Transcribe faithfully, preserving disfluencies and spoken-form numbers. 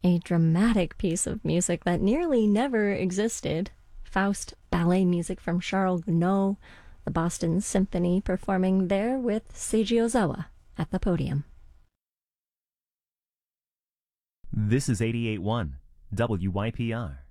A dramatic piece of music that nearly never existed. Faust ballet music from Charles Gounod, the Boston Symphony performing there with Seiji Ozawa at the podium. This is eighty-eight point one W Y P R.